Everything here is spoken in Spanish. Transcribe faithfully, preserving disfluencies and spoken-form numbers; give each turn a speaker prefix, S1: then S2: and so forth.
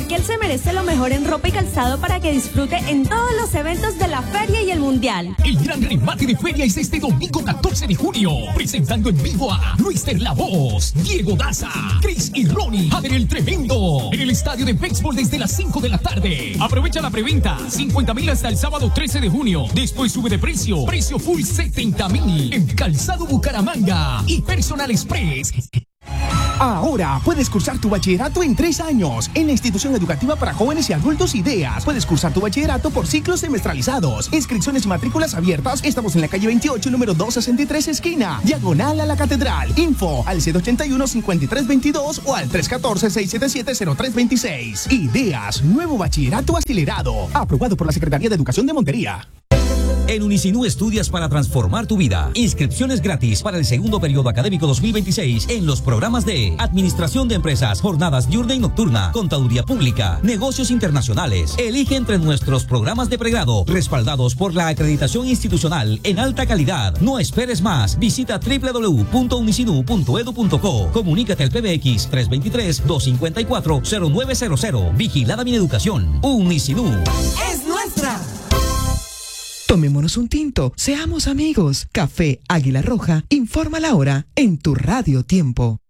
S1: porque él se merece lo mejor en ropa y calzado para que disfrute en todos los eventos de la feria y el mundial.
S2: El gran remate de feria es este domingo catorce de junio, presentando en vivo a Luister La Voz, Diego Daza, Chris y Ronnie, Javier el Tremendo, en el estadio de béisbol desde las cinco de la tarde. Aprovecha la preventa, cincuenta mil hasta el sábado trece de junio. Después sube de precio, precio full setenta mil en Calzado Bucaramanga y Personal Express.
S3: Ahora puedes cursar tu bachillerato en tres años en la institución educativa para jóvenes y adultos Ideas. Puedes cursar tu bachillerato por ciclos semestralizados. Inscripciones y matrículas abiertas. Estamos en la calle veintiocho, número doscientos sesenta y tres, esquina diagonal a la Catedral. Info al cero ochenta y uno, cincuenta y tres veintidós o al tres catorce, seiscientos setenta y siete, cero tres veintiséis. Ideas, nuevo bachillerato acelerado. Aprobado por la Secretaría de Educación de Montería.
S4: En Unisinú estudias para transformar tu vida. Inscripciones gratis para el segundo periodo académico dos mil veintiséis en los programas de Administración de Empresas, Jornadas diurna y nocturna, Contaduría Pública, Negocios Internacionales. Elige entre nuestros programas de pregrado, respaldados por la acreditación institucional en alta calidad. No esperes más. Visita doble u doble u doble u punto unisinú punto edu punto co. Comunícate al P B X tres dos tres, dos cinco cuatro, cero nueve cero cero. Vigilada mi educación. Unisinú.
S5: ¡Es nuestra!
S6: Tomémonos un tinto, seamos amigos. Café Águila Roja informa la hora en tu Radio Tiempo.